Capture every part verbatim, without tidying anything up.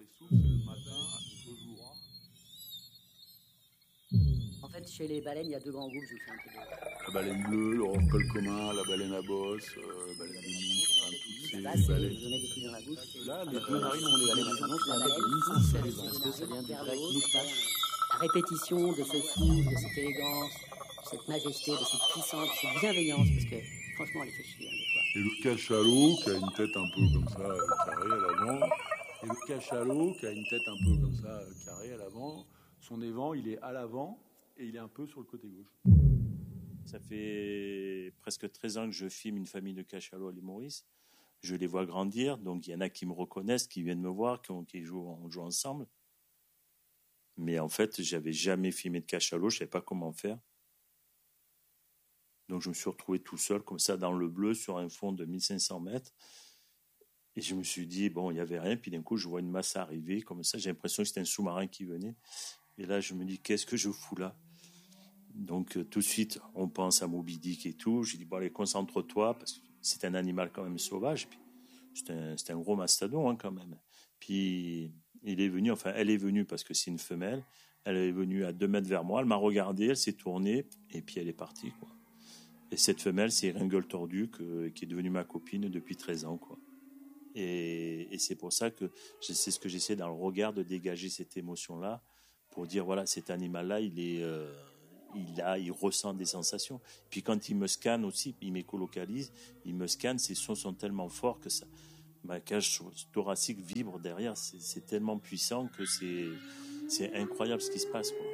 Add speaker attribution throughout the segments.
Speaker 1: En fait, chez les baleines, il y a deux grands groupes, je vous fais un peu de...
Speaker 2: La baleine bleue, le rorqual commun, la baleine à bosse, euh, la baleine de niche, enfin toutes ces
Speaker 1: Là, c'est
Speaker 2: baleines.
Speaker 1: vous mettez des trucs dans la bouche.
Speaker 2: Là, les deux narines, on les
Speaker 1: La
Speaker 2: met
Speaker 1: baleine,
Speaker 2: maintenant
Speaker 1: la
Speaker 2: sur
Speaker 1: baleine,
Speaker 2: la
Speaker 1: c'est
Speaker 2: tête de
Speaker 1: Est-ce que ça vient du vers
Speaker 2: grec
Speaker 1: le haut,
Speaker 2: moustache?
Speaker 1: La répétition de ce souffle, de cette élégance, de cette majesté, de cette puissance, de cette bienveillance, parce que franchement, elle les fait chier hein, des fois.
Speaker 2: Et le cachalot qui a une tête un peu comme ça, euh, carrée à l'avant. Et le cachalot qui a une tête un peu comme ça, euh, carrée à l'avant. Son évent, il est à l'avant et il est un peu sur le côté gauche.
Speaker 3: Ça fait presque treize ans que je filme une famille de cachalots à l'île Maurice. Je les vois grandir, donc il y en a qui me reconnaissent, qui viennent me voir, qui, ont, qui jouent, on joue ensemble. Mais en fait, j'avais jamais filmé de cachalot, je savais pas comment faire. Donc je me suis retrouvé tout seul, comme ça, dans le bleu, sur un fond de mille cinq cents mètres. Et je me suis dit, bon, il n'y avait rien. Puis d'un coup, je vois une masse arriver, comme ça. J'ai l'impression que c'était un sous-marin qui venait. Et là, je me dis, qu'est-ce que je fous là? Donc euh, tout de suite, on pense à Moby Dick et tout. J'ai dit, bon, allez, concentre-toi, parce que c'est un animal quand même sauvage. Puis, c'est, un, c'est un gros mastodon hein, quand même. Puis il est venu, enfin, elle est venue parce que c'est une femelle. Elle est venue à deux mètres vers moi. Elle m'a regardé, elle s'est tournée, et puis elle est partie, quoi. Et cette femelle, c'est Ringueule Tordue, que, qui est devenue ma copine depuis treize ans, quoi. Et, et c'est pour ça que c'est ce que j'essaie dans le regard de dégager cette émotion-là pour dire voilà, cet animal-là, il est, euh, il a, il ressent des sensations. Puis quand il me scanne aussi, il m'écolocalise, il me scanne, ses sons sont tellement forts que ça, ma cage thoracique vibre derrière. C'est, c'est tellement puissant que c'est, c'est incroyable ce qui se passe, quoi.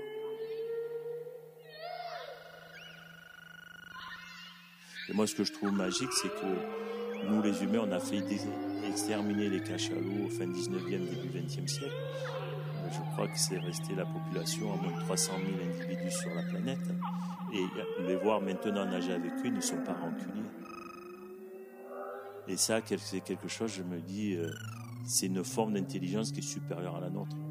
Speaker 3: Et moi, ce que je trouve magique, c'est que nous, les humains, on a failli exterminer les cachalots au fin dix-neuvième, début vingtième siècle. Je crois que c'est resté la population à moins de trois cent mille individus sur la planète. Et les voir maintenant nager avec eux, ils ne sont pas rancuniers. Et ça, c'est quelque chose, je me dis, c'est une forme d'intelligence qui est supérieure à la nôtre.